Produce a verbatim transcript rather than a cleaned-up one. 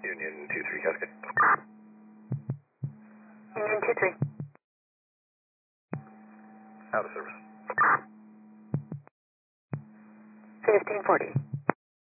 Union two three Cascade. Union two three. Out of service. fifteen forty.